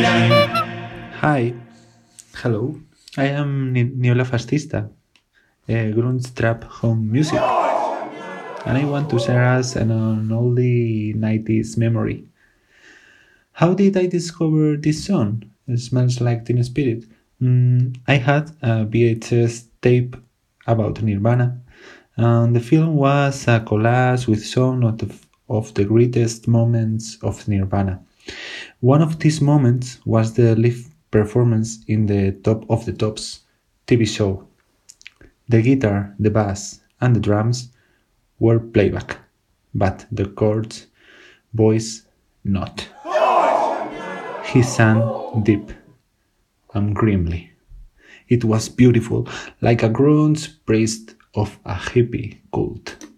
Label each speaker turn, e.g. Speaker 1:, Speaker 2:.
Speaker 1: Hi, hello. I am Niola Fascista, grunge trap home music, and I want to share us an oldie 90s memory. How did I discover this song? It smells like Teen Spirit. I had a VHS tape about Nirvana, and the film was a collage with some of the greatest moments of Nirvana. One of these moments was the live performance in the Top of the Tops TV show. The guitar, the bass, and the drums were playback, but the chords, voice, not. He sang deep and grimly. It was beautiful, like a grunge priest of a hippie cult.